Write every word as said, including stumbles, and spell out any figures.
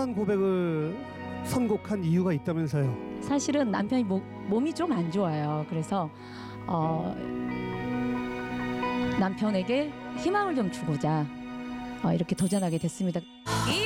사랑 고백을 선곡한 이유가 있다면서요? 사실은 남편이 모, 몸이 좀 안 좋아요. 그래서 어, 남편에게 희망을 좀 주고자 어, 이렇게 도전하게 됐습니다.